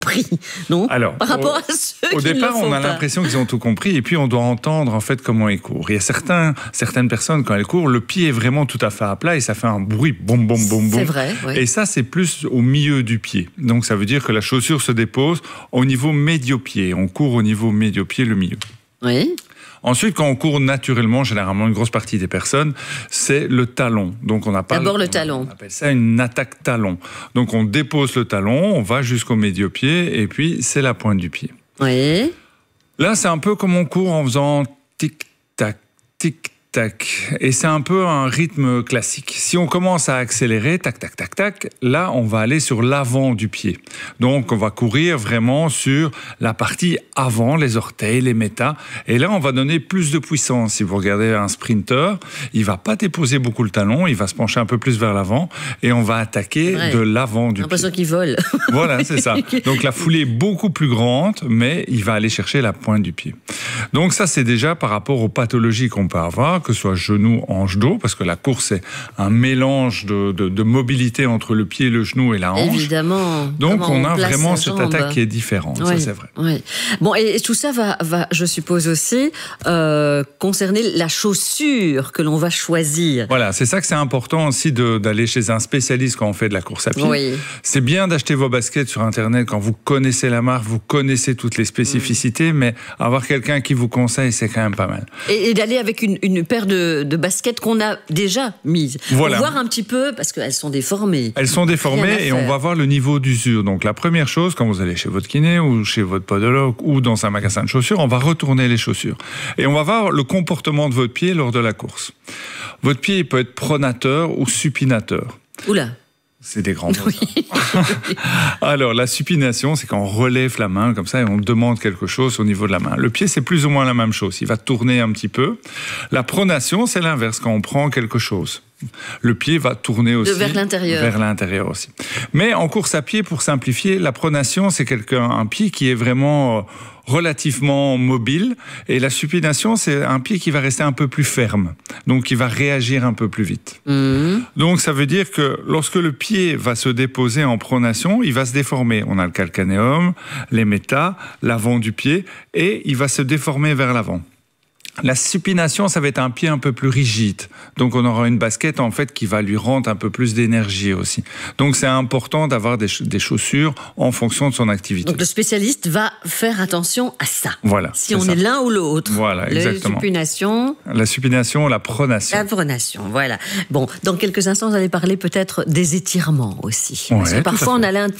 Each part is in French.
compris, non? Alors, par rapport à ceux qui au départ, ne le font on a pas. l'impression qu'ils ont tout compris et puis on doit entendre en fait comment ils courent. Il y a certaines personnes, quand elles courent, le pied est vraiment tout à fait à plat et ça fait un bruit boum, boum, boum, boum. C'est vrai, oui. Et ça, c'est plus au milieu du pied. Donc, ça veut dire que la chaussure se dépose au niveau médio-pied. On court au niveau médio-pied, le milieu. Oui. Ensuite, quand on court naturellement, généralement, une grosse partie des personnes, c'est le talon. Donc, on n'a pas. D'abord le talon. On appelle ça une attaque talon. Donc, on dépose le talon, on va jusqu'au médio-pied, et puis c'est la pointe du pied. Oui. Là, c'est un peu comme on court en faisant tic-tac, tic-tac. Et c'est un peu un rythme classique. Si on commence à accélérer, tac, tac, tac, tac, là, on va aller sur l'avant du pied. Donc, on va courir vraiment sur la partie avant, les orteils, les métas. Et là, on va donner plus de puissance. Si vous regardez un sprinter, il va pas déposer beaucoup le talon, il va se pencher un peu plus vers l'avant et on va attaquer de l'avant du pied. J'ai l'impression qu'il vole. Voilà, c'est ça. Donc, la foulée est beaucoup plus grande, mais il va aller chercher la pointe du pied. Donc, ça, c'est déjà par rapport aux pathologies qu'on peut avoir, que ce soit genou, hanche, dos, parce que la course, c'est un mélange de mobilité entre le pied, le genou et la hanche. Évidemment. Donc, comment on a place vraiment la cette jambe. attaque qui est différente, Oui, ça c'est vrai. Oui. Bon, et tout ça va, je suppose aussi, concerner la chaussure que l'on va choisir. Voilà, c'est ça que c'est important aussi d'aller chez un spécialiste quand on fait de la course à pied. Oui. C'est bien d'acheter vos baskets sur Internet quand vous connaissez la marque, vous connaissez toutes les spécificités, mais avoir quelqu'un qui vous conseille, c'est quand même pas mal. Et d'aller avec une paire de baskets qu'on a déjà mises. Voilà. Pour voir un petit peu, parce qu'elles sont déformées. Elles sont Rien à déformées et faire. on va voir le niveau d'usure. Donc la première chose, quand vous allez chez votre kiné ou chez votre podologue ou dans un magasin de chaussures, on va retourner les chaussures. Et on va voir le comportement de votre pied lors de la course. Votre pied il peut être pronateur ou supinateur. Oula. C'est des grands mots. Ça. Alors, la supination, c'est quand on relève la main comme ça et on demande quelque chose au niveau de la main. Le pied, c'est plus ou moins la même chose. Il va tourner un petit peu. La pronation, c'est l'inverse, quand on prend quelque chose. Le pied va tourner aussi. Vers l'intérieur. Vers l'intérieur aussi. Mais en course à pied, pour simplifier, la pronation, c'est un pied qui est vraiment relativement mobile. Et la supination, c'est un pied qui va rester un peu plus ferme. Donc, qui va réagir un peu plus vite. Donc, ça veut dire que lorsque le pied va se déposer en pronation, il va se déformer. On a le calcanéum, les métas, l'avant du pied, et il va se déformer vers l'avant. La supination, ça va être un pied un peu plus rigide. Donc, on aura une basket, en fait, qui va lui rendre un peu plus d'énergie aussi. Donc, c'est important d'avoir des chaussures en fonction de son activité. Donc, le spécialiste va faire attention à ça. Voilà. Si on est l'un ou l'autre. Voilà, exactement. La supination, la pronation. La pronation, voilà. Bon, dans quelques instants, vous allez parler peut-être des étirements aussi. Parce que parfois,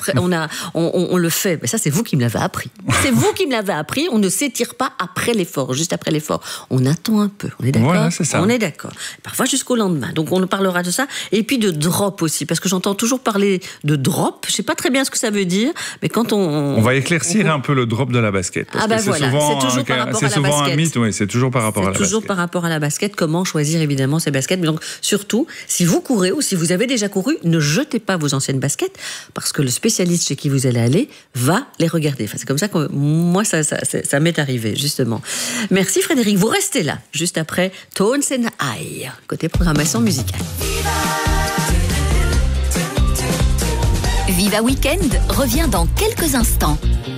on le fait. Mais ça, c'est vous qui me l'avez appris. C'est vous qui me l'avez appris. On ne s'étire pas après l'effort, juste après l'effort. On attend un peu, on est d'accord? Voilà, c'est ça. On est d'accord. Parfois jusqu'au lendemain. Donc on parlera de ça. Et puis de drop aussi, parce que j'entends toujours parler de drop. Je sais pas très bien ce que ça veut dire, mais quand on va éclaircir un peu le drop de la basket. Parce que voilà, c'est toujours par rapport à la basket. C'est souvent un mythe, oui, c'est toujours par rapport à la basket. C'est toujours par rapport à la basket. Comment choisir évidemment ces baskets? Mais donc surtout, si vous courez ou si vous avez déjà couru, ne jetez pas vos anciennes baskets, parce que le spécialiste chez qui vous allez aller va les regarder. Enfin, c'est comme ça que moi ça m'est arrivé justement. Merci Frédéric. Vous restez là, juste après Tones and I, côté programmation musicale. Viva Weekend revient dans quelques instants.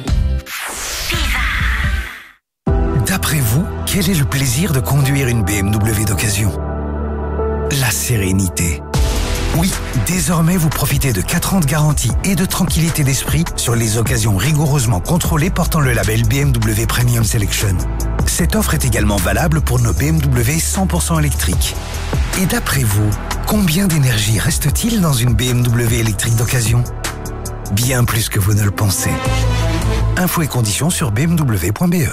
D'après vous, quel est le plaisir de conduire une BMW d'occasion? La sérénité. Oui, désormais vous profitez de 4 ans de garantie et de tranquillité d'esprit sur les occasions rigoureusement contrôlées portant le label BMW Premium Selection. Cette offre est également valable pour nos BMW 100% électriques. Et d'après vous, combien d'énergie reste-t-il dans une BMW électrique d'occasion? Bien plus que vous ne le pensez. Infos et conditions sur bmw.be.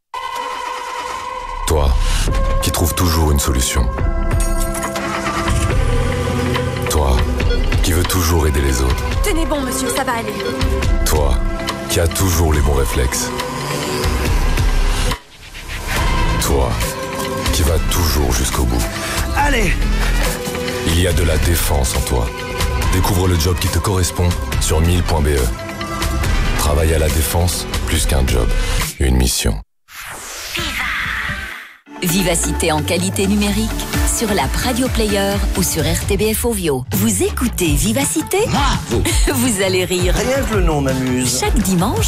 Toi, qui trouves toujours une solution. Toi, qui veux toujours aider les autres. Tenez bon, monsieur, ça va aller. Toi, qui as toujours les bons réflexes. Toi, qui vas toujours jusqu'au bout. Allez! Il y a de la défense en toi. Découvre le job qui te correspond sur 1000.be. Travailler à la défense, plus qu'un job, une mission. Vivacité en qualité numérique sur l'app Radio Player ou sur RTBF Ovio. Vous écoutez Vivacité ? Moi, vous. Vous allez rire. Rien que le nom m'amuse. Chaque dimanche